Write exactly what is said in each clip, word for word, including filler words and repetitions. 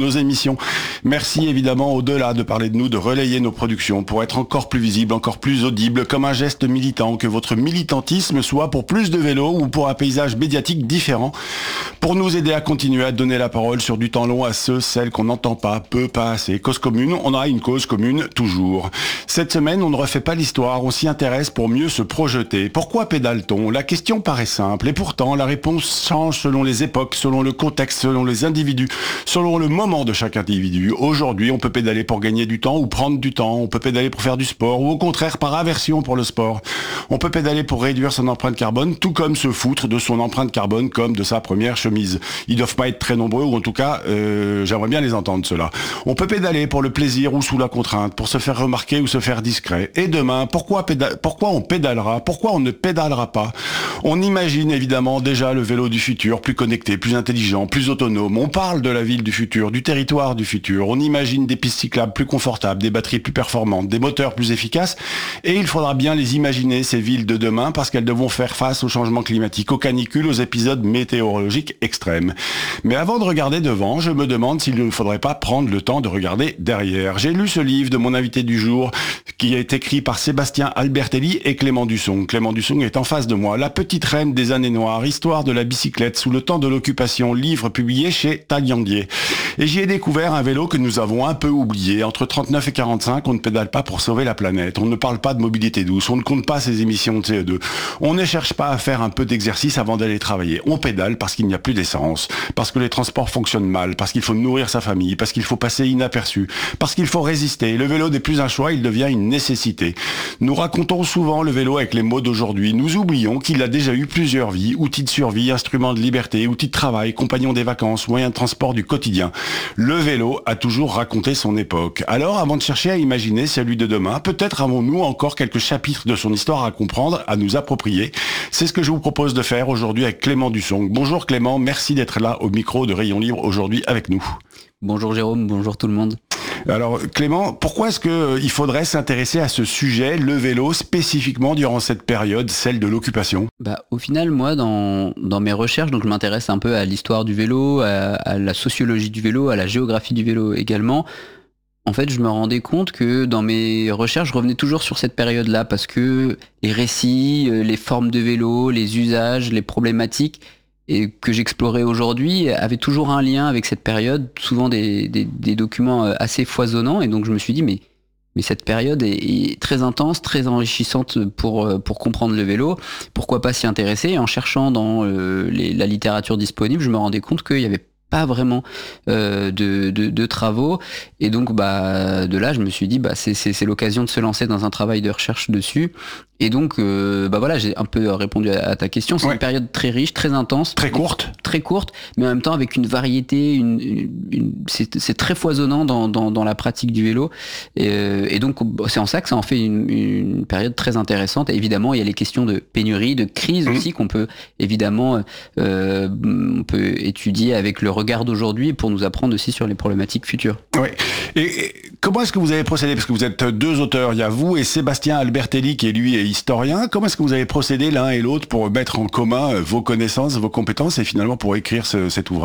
nos émissions. Merci évidemment au-delà de parler de nous, de relayer nos productions pour être encore plus visible, encore plus audible, comme un geste militant, que votre militantisme soit pour plus de vélos ou pour un paysage médiatique différent, pour nous aider à continuer à donner la parole sur du temps long à ceux, celles qu'on n'entend pas, peu, pas assez. Cause commune, on aura une cause commune toujours. Cette semaine, on ne refait pas l'histoire, on s'y intéresse pour mieux se projeter. Pourquoi pédale-t-on ? La question paraît simple et pourtant la réponse change selon les époques, selon le contexte, selon les individus, selon le moment de chaque individu. Aujourd'hui, on peut pédaler pour gagner du temps ou prendre du temps. On peut pédaler pour faire du sport ou au contraire par aversion pour le sport. On peut pédaler pour réduire son empreinte carbone, tout comme se foutre de son empreinte carbone comme de sa première chemise. Ils doivent pas être très nombreux ou en tout cas, euh, j'aimerais bien les entendre ceux-là. On peut pédaler pour le plaisir ou sous la contrainte, pour se faire remarquer ou se faire discret. Et demain, pourquoi, péda- pourquoi on pédalera ? Pourquoi on ne pédalera pas ? On imagine évidemment déjà le vélo du futur, plus connecté, plus intelligent, plus autonome. On parle de la ville du futur, du territoire du futur. On imagine des pistes cyclables plus confortables, des batteries plus performantes, des moteurs plus efficaces. Et il faudra bien les imaginer, ces villes de demain, parce qu'elles devront faire face au changement climatique, aux canicules, aux épisodes météorologiques extrêmes. Mais avant de regarder devant, je me demande s'il ne faudrait pas prendre le temps de regarder derrière. J'ai lu ce livre de mon invité du jour, qui est écrit par Sébastien Albertelli et Clément Dusson. Clément Dusson est en face de moi. La petite reine des années noires, histoire de la bicyclette sous le temps de l'occupation, livre publié chez Taillandier. Et j'y ai découvert un vélo que nous avons un peu oublié. Entre trente-neuf et quarante-cinq, on ne pédale pas pour sauver la planète. On ne parle pas de mobilité douce. On ne compte pas ses émissions de C O deux. On ne cherche pas à faire un peu d'exercice avant d'aller travailler. On pédale parce qu'il n'y a plus d'essence, parce que les transports fonctionnent mal, parce qu'il faut nourrir sa famille, parce qu'il faut passer inaperçu, parce qu'il faut résister. Le vélo n'est plus un choix, il devient une nécessité. Nous racontons souvent le vélo avec les mots d'aujourd'hui. Nous oublions qu'il a déjà eu plusieurs vies, outil de survie, instrument de liberté, outil de travail, compagnon des vacances, moyen de transport du quotidien. Le vélo a toujours raconté son époque. Alors, avant de chercher à imaginer celui de demain, peut-être avons-nous encore quelques chapitres de son histoire à comprendre, à nous approprier. C'est ce que je vous propose de faire aujourd'hui avec Clément Dusson. Bonjour Clément, merci d'être là au micro de Rayon Libre aujourd'hui avec nous. Bonjour Jérôme, bonjour tout le monde. Alors Clément, pourquoi est-ce qu'il faudrait s'intéresser à ce sujet, le vélo, spécifiquement durant cette période, celle de l'occupation ? Bah, au final, moi, dans, dans mes recherches, donc je m'intéresse un peu à l'histoire du vélo, à, à la sociologie du vélo, à la géographie du vélo également. En fait, je me rendais compte que dans mes recherches, je revenais toujours sur cette période-là parce que les récits, les formes de vélo, les usages, les problématiques et que j'explorais aujourd'hui avaient toujours un lien avec cette période, souvent des, des, des documents assez foisonnants. Et donc je me suis dit, mais, mais cette période est, est très intense, très enrichissante pour, pour comprendre le vélo. Pourquoi pas s'y intéresser ? Et en cherchant dans euh, les, la littérature disponible, je me rendais compte qu'il y avait pas vraiment euh, de, de, de travaux, et donc bah de là je me suis dit bah c'est, c'est, c'est l'occasion de se lancer dans un travail de recherche dessus, et donc euh, bah voilà, j'ai un peu répondu à, à ta question. C'est ouais. Une période très riche, très intense, très courte, très courte, mais en même temps avec une variété, une, une, une c'est, c'est très foisonnant dans, dans, dans la pratique du vélo, et, et donc c'est en ça que ça en fait une, une période très intéressante. Et évidemment il y a les questions de pénurie, de crise mmh. aussi qu'on peut évidemment euh, on peut étudier avec le regard d'aujourd'hui pour nous apprendre aussi sur les problématiques futures. Oui. Et, et comment est-ce que vous avez procédé ? Parce que vous êtes deux auteurs, il y a vous et Sébastien Albertelli qui est lui est historien. Comment est-ce que vous avez procédé l'un et l'autre pour mettre en commun vos connaissances, vos compétences et finalement pour écrire ce, cet ouvrage ?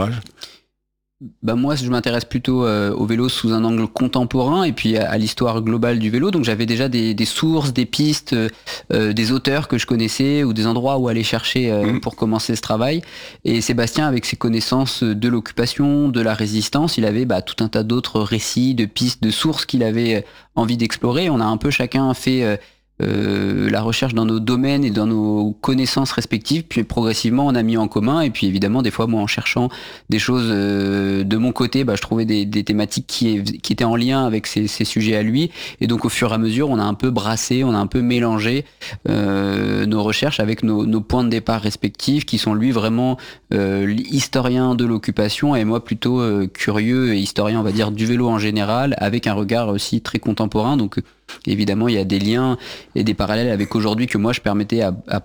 Bah moi, je m'intéresse plutôt euh, au vélo sous un angle contemporain et puis à, à l'histoire globale du vélo. Donc j'avais déjà des, des sources, des pistes, euh, des auteurs que je connaissais ou des endroits où aller chercher euh, mmh. pour commencer ce travail. Et Sébastien, avec ses connaissances de l'occupation, de la résistance, il avait bah, tout un tas d'autres récits, de pistes, de sources qu'il avait envie d'explorer. On a un peu chacun fait euh, Euh, la recherche dans nos domaines et dans nos connaissances respectives, puis progressivement on a mis en commun. Et puis évidemment des fois moi en cherchant des choses euh, de mon côté, bah, je trouvais des, des thématiques qui, qui étaient en lien avec ces, ces sujets à lui, et donc au fur et à mesure on a un peu brassé, on a un peu mélangé euh, nos recherches avec nos, nos points de départ respectifs, qui sont lui vraiment euh, historien de l'occupation et moi plutôt euh, curieux et historien on va dire du vélo en général, avec un regard aussi très contemporain. Donc Évidemment, il y a des liens et des parallèles avec aujourd'hui que moi je permettais à, à,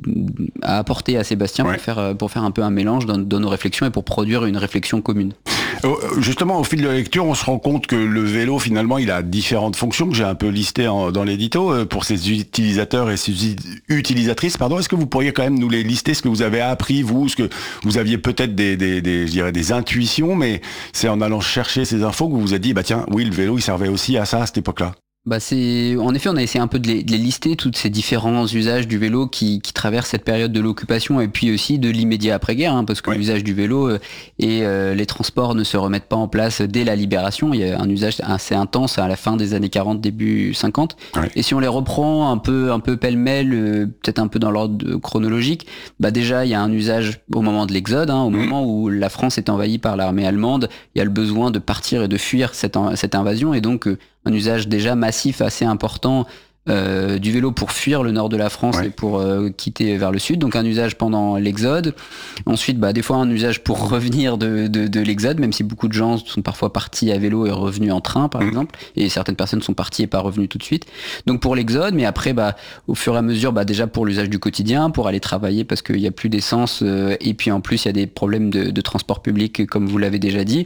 à apporter à Sébastien ouais. pour, faire, pour faire un peu un mélange dans, dans nos réflexions et pour produire une réflexion commune. Justement, au fil de la lecture, on se rend compte que le vélo, finalement, il a différentes fonctions que j'ai un peu listées en, dans l'édito pour ses utilisateurs et ses utilisatrices. Pardon, est-ce que vous pourriez quand même nous les lister, ce que vous avez appris, vous, ce que vous aviez peut-être des, des, des, je dirais des intuitions, mais c'est en allant chercher ces infos que vous vous êtes dit, bah tiens, oui, le vélo, il servait aussi à ça à cette époque-là. Bah c'est, en effet, on a essayé un peu de les, de les lister, tous ces différents usages du vélo qui, qui traversent cette période de l'occupation et puis aussi de l'immédiat après-guerre, hein, parce que ouais. l'usage du vélo euh, et euh, les transports ne se remettent pas en place dès la libération. Il y a un usage assez intense à la fin des années quarante, début cinquante. Ouais. Et si on les reprend un peu, un peu pêle-mêle, euh, peut-être un peu dans l'ordre chronologique, bah déjà il y a un usage au moment de l'exode, hein, au mmh. moment où la France est envahie par l'armée allemande. Il y a le besoin de partir et de fuir cette, cette invasion et donc euh, un usage déjà massif assez important euh, du vélo pour fuir le nord de la France ouais. et pour euh, quitter vers le sud. Donc un usage pendant l'exode. Ensuite, bah, des fois un usage pour revenir de, de, de l'exode, même si beaucoup de gens sont parfois partis à vélo et revenus en train, par mmh. exemple. Et certaines personnes sont parties et pas revenues tout de suite. Donc pour l'exode, mais après, bah, au fur et à mesure, bah, déjà pour l'usage du quotidien, pour aller travailler parce qu'il n'y a plus d'essence. Euh, et puis en plus, il y a des problèmes de, de transport public, comme vous l'avez déjà dit.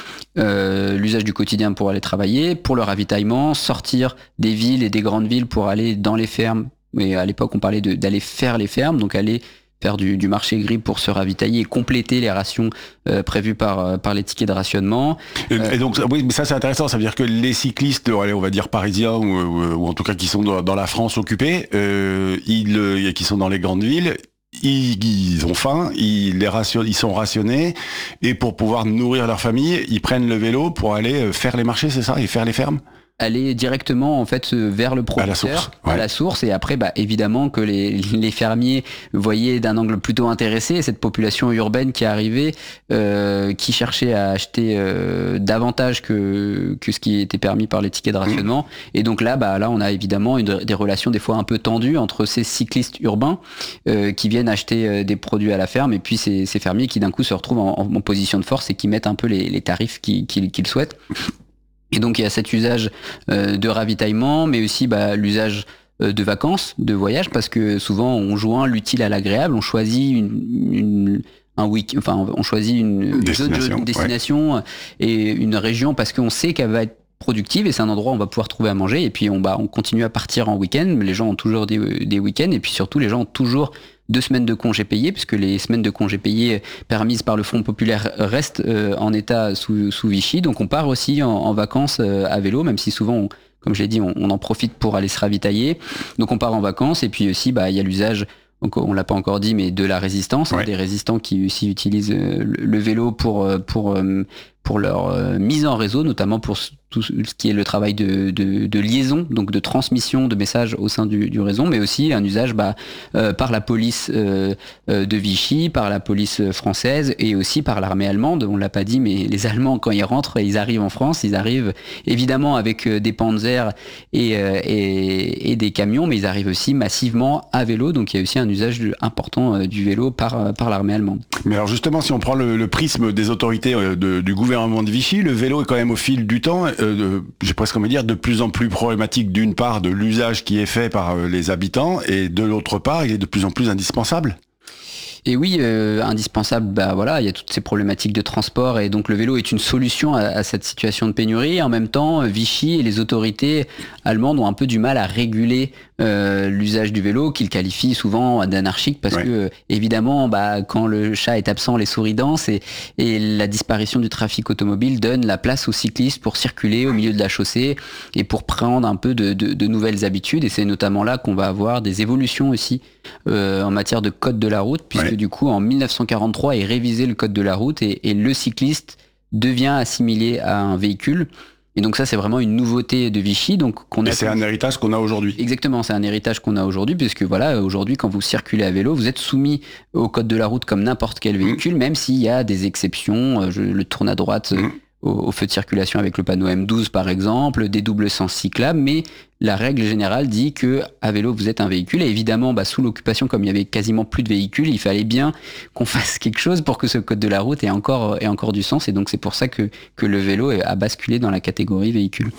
Euh, l'usage du quotidien pour aller travailler, pour le ravitaillement, sortir des villes et des grandes villes pour aller dans les fermes. Et à l'époque, on parlait de, d'aller faire les fermes, donc aller faire du, du marché gris pour se ravitailler et compléter les rations euh, prévues par, par les tickets de rationnement. Et, euh, et donc, oui, mais ça c'est intéressant, ça veut dire que les cyclistes, on va dire parisiens, ou, ou, ou en tout cas qui sont dans, dans la France occupée, euh, ils, qui sont dans les grandes villes, Ils, ils ont faim, ils, les ration, ils sont rationnés, et pour pouvoir nourrir leur famille, ils prennent le vélo pour aller faire les marchés, c'est ça, et faire les fermes ? Aller directement en fait vers le producteur, à la source, ouais. à la source et après bah évidemment que les, les fermiers voyaient d'un angle plutôt intéressé cette population urbaine qui arrivait, euh, qui cherchait à acheter euh, davantage que que ce qui était permis par les tickets de rationnement. Mmh. Et donc là bah là on a évidemment une, des relations des fois un peu tendues entre ces cyclistes urbains euh, qui viennent acheter euh, des produits à la ferme et puis ces, ces fermiers qui d'un coup se retrouvent en, en position de force et qui mettent un peu les, les tarifs qu'ils, qu'ils, qu'ils souhaitent. Et donc il y a cet usage euh, de ravitaillement, mais aussi bah, l'usage euh, de vacances, de voyage, parce que souvent on joint l'utile à l'agréable, on choisit une, une un week, enfin on choisit une destination, une destination ouais. et une région parce qu'on sait qu'elle va être productive et c'est un endroit où on va pouvoir trouver à manger et puis on, bah, on continue à partir en week-end. Les gens ont toujours des, des week-ends et puis surtout les gens ont toujours deux semaines de congés payés puisque les semaines de congés payés permises par le Front populaire restent euh, en état sous, sous Vichy. Donc on part aussi en, en vacances euh, à vélo, même si souvent, on, comme je l'ai dit, on, on en profite pour aller se ravitailler. Donc on part en vacances et puis aussi bah, il y a l'usage, donc on l'a pas encore dit, mais de la résistance, ouais. hein, des résistants qui aussi utilisent euh, le, le vélo pour, pour, pour leur euh, mise en réseau, notamment pour tout ce qui est le travail de, de, de liaison, donc de transmission de messages au sein du, du réseau, mais aussi un usage bah, euh, par la police euh, de Vichy, par la police française et aussi par l'armée allemande. On l'a pas dit, mais les Allemands, quand ils rentrent, ils arrivent en France, ils arrivent évidemment avec des panzers et, et, et des camions, mais ils arrivent aussi massivement à vélo, donc il y a aussi un usage important du vélo par, par l'armée allemande. Mais alors justement, si on prend le, le prisme des autorités de, du gouvernement de Vichy, le vélo est quand même au fil du temps, euh, de, j'ai presque envie de dire, de plus en plus problématique d'une part de l'usage qui est fait par les habitants et de l'autre part, il est de plus en plus indispensable. Et oui, euh, indispensable, bah voilà, il y a toutes ces problématiques de transport et donc le vélo est une solution à, à cette situation de pénurie. En même temps, Vichy et les autorités allemandes ont un peu du mal à réguler euh, l'usage du vélo, qu'ils qualifient souvent d'anarchique parce ouais. que évidemment, bah quand le chat est absent, les souris dansent et, et la disparition du trafic automobile donne la place aux cyclistes pour circuler au milieu de la chaussée et pour prendre un peu de, de, de nouvelles habitudes. Et c'est notamment là qu'on va avoir des évolutions aussi euh, en matière de code de la route, puisque ouais. du coup, en mille neuf cent quarante-trois est révisé le code de la route et, et le cycliste devient assimilé à un véhicule. Et donc ça, c'est vraiment une nouveauté de Vichy. Donc qu'on a et c'est un héritage qu'on a aujourd'hui. Exactement, c'est un héritage qu'on a aujourd'hui, puisque voilà, aujourd'hui, quand vous circulez à vélo, vous êtes soumis au code de la route comme n'importe quel véhicule, mmh. même s'il y a des exceptions. Je le tourne à droite. Mmh. Au feu de circulation avec le panneau M douze par exemple, des doubles sens cyclables, mais la règle générale dit que à vélo vous êtes un véhicule et évidemment bah, sous l'occupation comme il y avait quasiment plus de véhicules, il fallait bien qu'on fasse quelque chose pour que ce code de la route ait encore, ait encore du sens et donc c'est pour ça que, que le vélo a basculé dans la catégorie véhicule.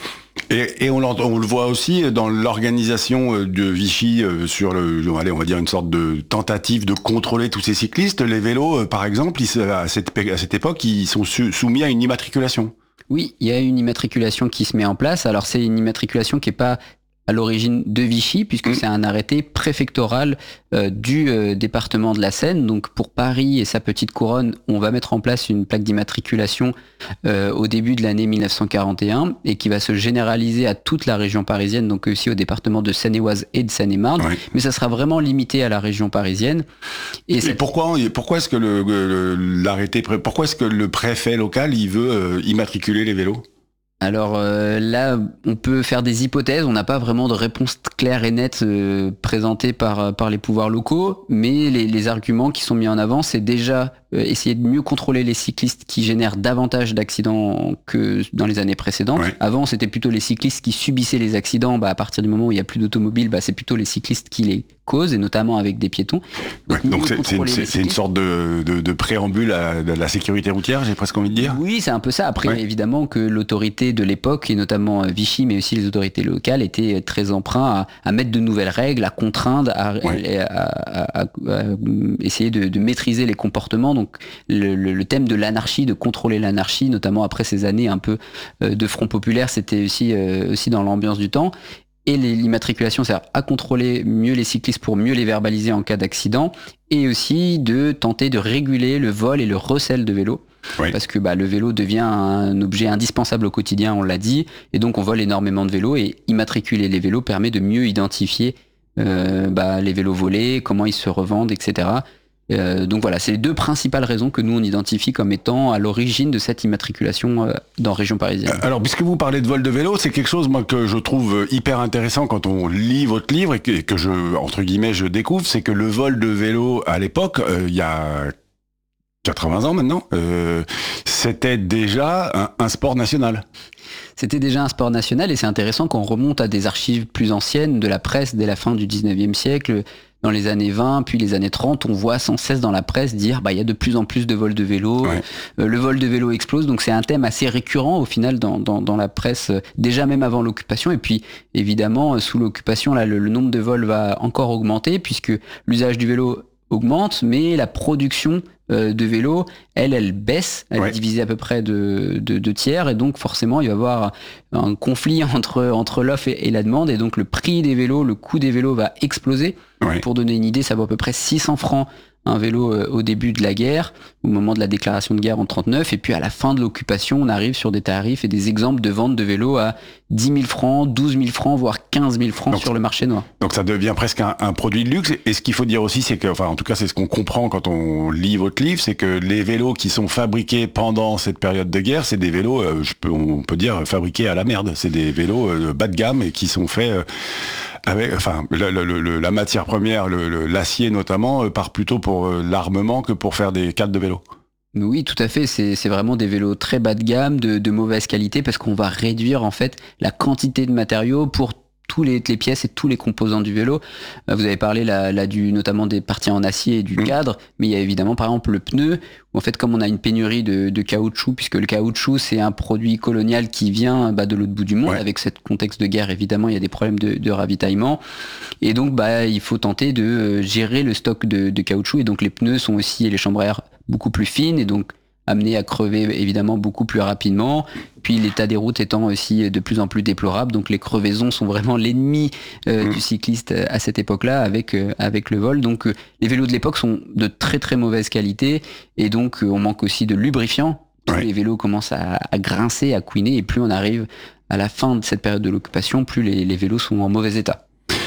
Et, et on, on le voit aussi dans l'organisation de Vichy sur le, allez, on va dire une sorte de tentative de contrôler tous ces cyclistes. Les vélos, par exemple, ils, à, cette, à cette époque, ils sont soumis à une immatriculation. Oui, il y a une immatriculation qui se met en place. Alors c'est une immatriculation qui n'est pas à l'origine de Vichy, puisque mmh. c'est un arrêté préfectoral euh, du euh, département de la Seine. Donc pour Paris et sa petite couronne, on va mettre en place une plaque d'immatriculation euh, au début de l'année mille neuf cent quarante et un et qui va se généraliser à toute la région parisienne, donc aussi au département de Seine-et-Oise et de Seine-et-Marne. Oui. Mais ça sera vraiment limité à la région parisienne. Et, et cette... pourquoi, pourquoi est-ce que le, le, l'arrêté, pourquoi est-ce que le préfet local il veut euh, immatriculer les vélos ? Alors euh, là, on peut faire des hypothèses, on n'a pas vraiment de réponse claire et nette euh, présentée par, par les pouvoirs locaux, mais les, les arguments qui sont mis en avant, c'est déjà euh, essayer de mieux contrôler les cyclistes qui génèrent davantage d'accidents que dans les années précédentes. Ouais. Avant, c'était plutôt les cyclistes qui subissaient les accidents, bah, à partir du moment où il n'y a plus d'automobiles, bah, c'est plutôt les cyclistes qui les causent, et notamment avec des piétons. Donc, ouais, donc c'est, c'est, une, c'est une sorte de, de, de préambule à de la sécurité routière, j'ai presque envie de dire. Oui, c'est un peu ça. Après, ouais. évidemment que l'autorité de l'époque, et notamment Vichy, mais aussi les autorités locales, étaient très emprunts à, à mettre de nouvelles règles, à contraindre, à, ouais. à, à, à, à essayer de, de maîtriser les comportements. Donc le, le, le thème de l'anarchie, de contrôler l'anarchie, notamment après ces années un peu de Front populaire, c'était aussi, euh, aussi dans l'ambiance du temps. Et l'immatriculation sert à contrôler mieux les cyclistes pour mieux les verbaliser en cas d'accident, et aussi de tenter de réguler le vol et le recel de vélos. Oui. Parce que bah, le vélo devient un objet indispensable au quotidien, on l'a dit, et donc on vole énormément de vélos, et immatriculer les vélos permet de mieux identifier euh, bah, les vélos volés, comment ils se revendent, et cetera. Euh, donc voilà, c'est les deux principales raisons que nous on identifie comme étant à l'origine de cette immatriculation euh, dans la région parisienne. Alors puisque vous parlez de vol de vélo, c'est quelque chose moi que je trouve hyper intéressant quand on lit votre livre et que, et que je, entre guillemets, je découvre, c'est que le vol de vélo à l'époque, il euh, y a quatre-vingts ans maintenant, euh, c'était déjà un, un sport national. C'était déjà un sport national, et c'est intéressant qu'on remonte à des archives plus anciennes de la presse dès la fin du dix-neuvième siècle. Dans les années vingt, puis les années trente, on voit sans cesse dans la presse dire bah il y a de plus en plus de vols de vélo, ouais. euh, le vol de vélo explose, donc c'est un thème assez récurrent au final dans, dans, dans la presse, déjà même avant l'occupation, et puis évidemment sous l'occupation, là le, le nombre de vols va encore augmenter puisque l'usage du vélo augmente, mais la production euh, de vélos, elle, elle baisse, elle ouais. est divisée à peu près de, de, de tiers, et donc forcément il va y avoir un conflit entre, entre l'offre et, et la demande, et donc le prix des vélos, le coût des vélos va exploser. Ouais. Pour donner une idée, ça vaut à peu près six cents francs un vélo euh, au début de la guerre, au moment de la déclaration de guerre en trente-neuf, et puis à la fin de l'occupation, on arrive sur des tarifs et des exemples de vente de vélos à dix mille francs, douze mille francs, voire quinze mille francs donc, sur le marché noir. Donc ça devient presque un, un produit de luxe, et ce qu'il faut dire aussi, c'est que, enfin en tout cas c'est ce qu'on comprend quand on lit votre livre, c'est que les vélos qui sont fabriqués pendant cette période de guerre, c'est des vélos, euh, je peux, on peut dire, fabriqués à la merde. C'est des vélos euh, bas de gamme et qui sont faits... Euh, Avec, enfin, le, le, le, la matière première, le, le, l'acier notamment, euh, part plutôt pour euh, l'armement que pour faire des cadres de vélo. Oui, tout à fait. C'est, c'est vraiment des vélos très bas de gamme, de, de mauvaise qualité, parce qu'on va réduire en fait la quantité de matériaux pour tous les, les pièces et tous les composants du vélo. Vous avez parlé là, là du, notamment des parties en acier et du mmh. cadre, mais il y a évidemment par exemple le pneu, où en fait comme on a une pénurie de, de caoutchouc, puisque le caoutchouc c'est un produit colonial qui vient bah, de l'autre bout du monde, ouais. avec ce contexte de guerre évidemment il y a des problèmes de, de ravitaillement, et donc bah, il faut tenter de gérer le stock de, de caoutchouc, et donc les pneus sont aussi, et les chambres à air beaucoup plus fines, et donc amené à crever évidemment beaucoup plus rapidement, puis l'état des routes étant aussi de plus en plus déplorable, donc les crevaisons sont vraiment l'ennemi euh, mmh. du cycliste à cette époque-là avec, euh, avec le vol. Donc euh, les vélos de l'époque sont de très très mauvaise qualité, et donc euh, on manque aussi de lubrifiant. Ouais. Les vélos commencent à, à grincer, à couiner, et plus on arrive à la fin de cette période de l'occupation, plus les, les vélos sont en mauvais état.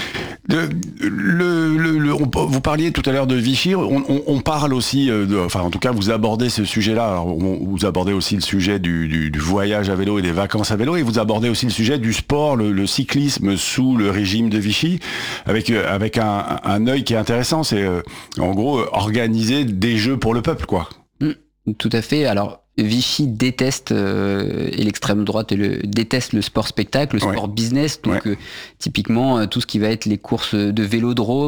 Le, le, le, le, on, vous parliez tout à l'heure de Vichy, on, on, on parle aussi, de, enfin en tout cas vous abordez ce sujet-là, alors on, vous abordez aussi le sujet du, du, du voyage à vélo et des vacances à vélo, et vous abordez aussi le sujet du sport, le, le cyclisme sous le régime de Vichy, avec, avec un, un œil qui est intéressant, c'est en gros organiser des jeux pour le peuple, quoi. Mmh, tout à fait, alors... Vichy déteste, euh, et l'extrême droite le, déteste le sport spectacle, le sport ouais. business, donc ouais. euh, typiquement euh, tout ce qui va être les courses de vélodrome,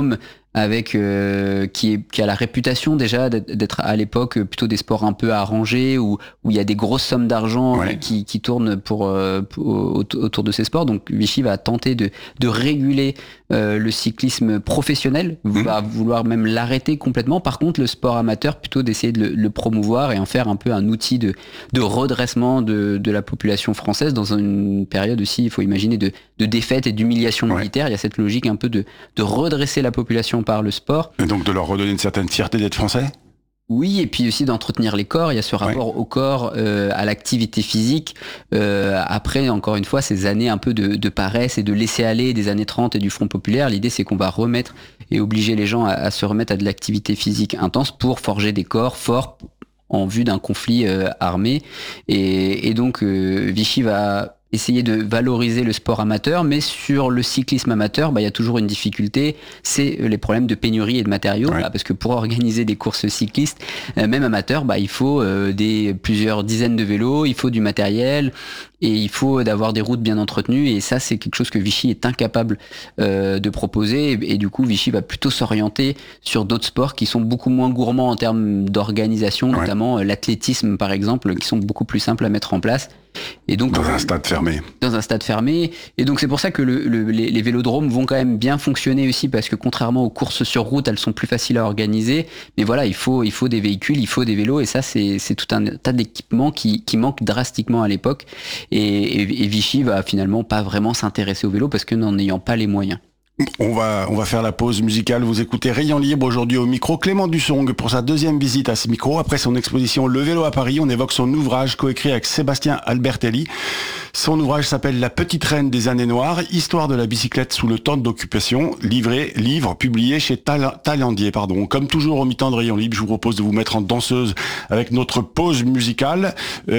avec euh, qui, est, qui a la réputation déjà d'être à l'époque plutôt des sports un peu arrangés où où il y a des grosses sommes d'argent ouais. qui, qui tournent pour, euh, pour autour de ces sports. Donc Vichy va tenter de de réguler euh, le cyclisme professionnel, mmh. va vouloir même l'arrêter complètement. Par contre, le sport amateur plutôt d'essayer de le, le promouvoir et en faire un peu un outil de de redressement de de la population française dans une période aussi, il faut imaginer de de défaite et d'humiliation ouais. militaire. Il y a cette logique un peu de de redresser la population par le sport. Et donc de leur redonner une certaine fierté d'être français ? Oui, et puis aussi d'entretenir les corps. Il y a ce rapport ouais. au corps, euh, à l'activité physique. Euh, après, encore une fois, ces années un peu de, de paresse et de laisser aller des années trente et du Front populaire, l'idée c'est qu'on va remettre et obliger les gens à, à se remettre à de l'activité physique intense pour forger des corps forts en vue d'un conflit euh, armé. Et, et donc euh, Vichy va essayer de valoriser le sport amateur, mais sur le cyclisme amateur, bah, il y a toujours une difficulté, c'est les problèmes de pénurie et de matériaux, ouais. bah, parce que pour organiser des courses cyclistes, euh, même amateurs, bah, il faut euh, des plusieurs dizaines de vélos, il faut du matériel, et il faut d'avoir des routes bien entretenues, et ça c'est quelque chose que Vichy est incapable euh, de proposer, et, et du coup Vichy va plutôt s'orienter sur d'autres sports qui sont beaucoup moins gourmands en termes d'organisation, ouais. notamment euh, l'athlétisme par exemple, qui sont beaucoup plus simples à mettre en place. Et donc, dans un stade fermé. Dans un stade fermé. Et donc c'est pour ça que le, le, les, les vélodromes vont quand même bien fonctionner aussi, parce que contrairement aux courses sur route, elles sont plus faciles à organiser. Mais voilà, il faut, il faut des véhicules, il faut des vélos, et ça c'est, c'est tout un tas d'équipements qui, qui manquent drastiquement à l'époque. Et, et, et Vichy va finalement pas vraiment s'intéresser au vélo parce que n'en ayant pas les moyens. On va, on va faire la pause musicale. Vous écoutez Rayon Libre aujourd'hui au micro. Clément Dussong pour sa deuxième visite à ce micro. Après son exposition Le vélo à Paris, on évoque son ouvrage coécrit avec Sébastien Albertelli. Son ouvrage s'appelle La petite reine des années noires, histoire de la bicyclette sous le temps d'occupation, livré, livre publié chez Taillandier, pardon. Comme toujours au mi-temps de Rayon Libre, je vous propose de vous mettre en danseuse avec notre pause musicale.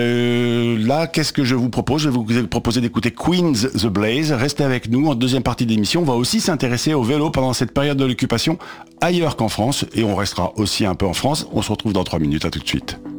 Euh, là, qu'est-ce que je vous propose? Je vais vous proposer d'écouter Queen's The Blaze. Restez avec nous en deuxième partie de l'émission. On va aussi s'intéresser au vélo pendant cette période de l'occupation ailleurs qu'en France, et on restera aussi un peu en France. On se retrouve dans trois minutes, à tout de suite.